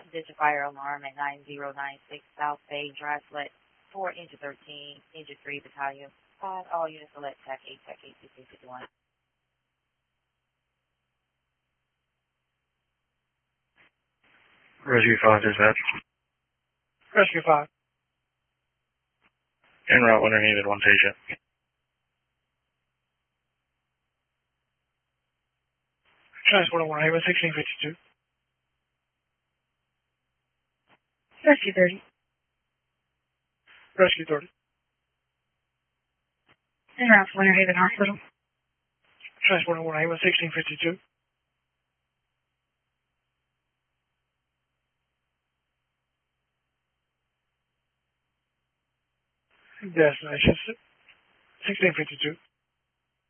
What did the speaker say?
Digital fire alarm at 9096 South Bay Drive, select 4, Engine 13, Engine 3, Battalion 5. All units select TAC 8, TAC 8, 1651. Rescue 5 dispatch. Rescue 5. En route when needed, 1 patient. Transport 1 Haven 1652. Rescue 30. Rescue 30. En route to Winter Haven Hospital. Transport 1 Haven 1652. Destination 1652.